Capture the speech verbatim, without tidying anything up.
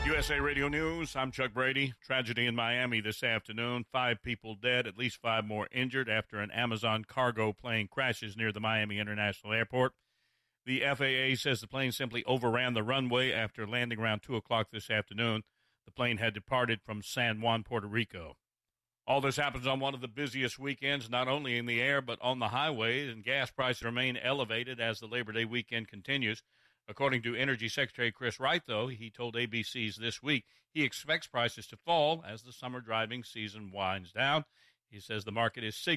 U S A Radio News, I'm Chuck Brady. Tragedy in Miami this afternoon. Five people dead, at least five more injured after an Amazon cargo plane crashes near the Miami International Airport. The F A A says the plane simply overran the runway after landing around two o'clock this afternoon. The plane had departed from San Juan, Puerto Rico. All this happens on one of the busiest weekends, not only in the air but on the highways, and gas prices remain elevated as the Labor Day weekend continues. According to Energy Secretary Chris Wright, though, he told A B C's This Week he expects prices to fall as the summer driving season winds down. He says the market is signaling